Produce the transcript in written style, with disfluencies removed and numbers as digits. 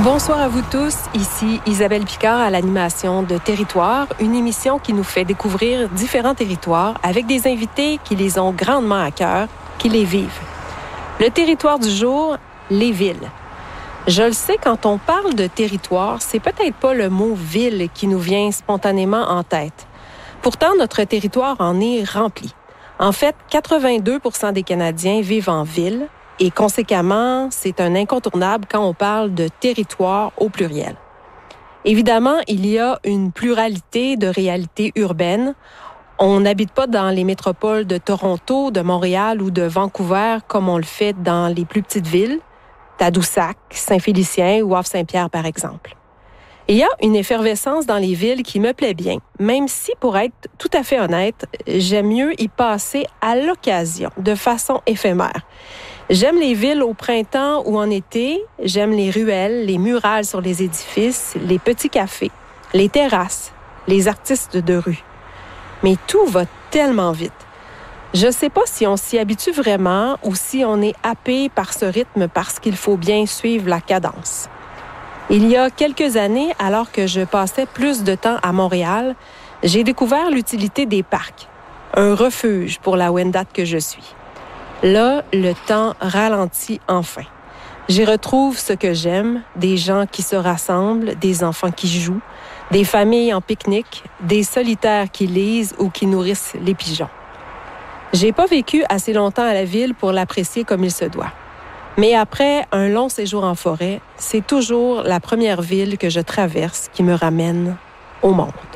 Bonsoir à vous tous, ici Isabelle Picard à l'animation de Territoire, une émission qui nous fait découvrir différents territoires avec des invités qui les ont grandement à cœur, qui les vivent. Le territoire du jour, les villes. Je le sais, quand on parle de territoire, c'est peut-être pas le mot « ville » qui nous vient spontanément en tête. Pourtant, notre territoire en est rempli. En fait, 82% des Canadiens vivent en ville, et conséquemment, c'est un incontournable quand on parle de territoire au pluriel. Évidemment, il y a une pluralité de réalités urbaines. On n'habite pas dans les métropoles de Toronto, de Montréal ou de Vancouver comme on le fait dans les plus petites villes, Tadoussac, Saint-Félicien ou Havre-Saint-Pierre par exemple. Il y a une effervescence dans les villes qui me plaît bien, même si, pour être tout à fait honnête, j'aime mieux y passer à l'occasion, de façon éphémère. J'aime les villes au printemps ou en été. J'aime les ruelles, les murales sur les édifices, les petits cafés, les terrasses, les artistes de rue. Mais tout va tellement vite. Je ne sais pas si on s'y habitue vraiment ou si on est happé par ce rythme parce qu'il faut bien suivre la cadence. Il y a quelques années, alors que je passais plus de temps à Montréal, j'ai découvert l'utilité des parcs, un refuge pour la Wendat que je suis. Là, le temps ralentit enfin. J'y retrouve ce que j'aime, des gens qui se rassemblent, des enfants qui jouent, des familles en pique-nique, des solitaires qui lisent ou qui nourrissent les pigeons. J'ai pas vécu assez longtemps à la ville pour l'apprécier comme il se doit. Mais après un long séjour en forêt, c'est toujours la première ville que je traverse qui me ramène au monde.